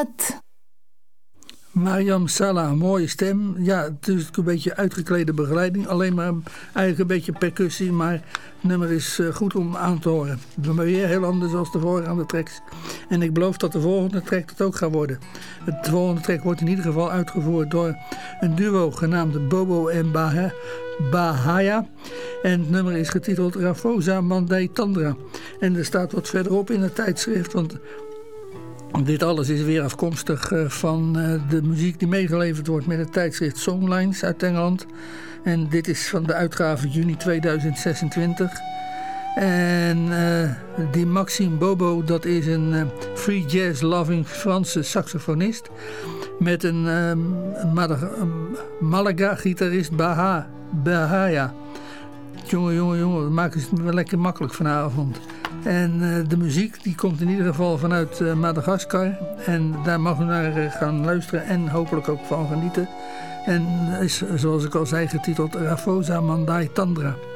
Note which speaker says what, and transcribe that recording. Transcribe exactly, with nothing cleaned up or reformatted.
Speaker 1: Wat?
Speaker 2: Mariam Salah, mooie stem. Ja, het is een beetje uitgeklede begeleiding. Alleen maar eigenlijk een beetje percussie. Maar het nummer is uh, goed om aan te horen. Maar weer heel anders dan de voorgaande tracks. En ik beloof dat de volgende track dat ook gaat worden. Het volgende track wordt in ieder geval uitgevoerd door een duo genaamd Bobo en Baha, Bahaya. En het nummer is getiteld Rafosa Mandai Tandra. En er staat wat verderop in het tijdschrift, want dit alles is weer afkomstig van de muziek die meegeleverd wordt met het tijdschrift Songlines uit Engeland. En dit is van de uitgave juni tweeduizend zesentwintig. En uh, die Maxime Bobo, dat is een uh, free jazz loving Franse saxofonist met een uh, Malaga gitarist Baha, Bahaya. Jongen, jongen, jongen, we maken het wel lekker makkelijk vanavond. En uh, de muziek die komt in ieder geval vanuit uh, Madagaskar. En daar mag u naar uh, gaan luisteren en hopelijk ook van genieten. En is, zoals ik al zei, getiteld Rafosa Mandai Tandra.